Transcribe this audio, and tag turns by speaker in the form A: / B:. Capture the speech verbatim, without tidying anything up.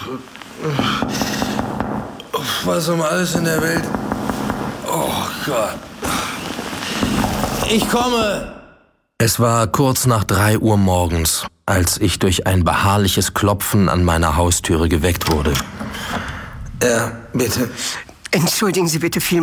A: Was um alles in der Welt. Oh Gott. Ich komme! Es war kurz nach drei Uhr morgens, als ich durch ein beharrliches Klopfen an meiner Haustüre geweckt wurde. Ja, bitte.
B: Entschuldigen Sie bitte viel.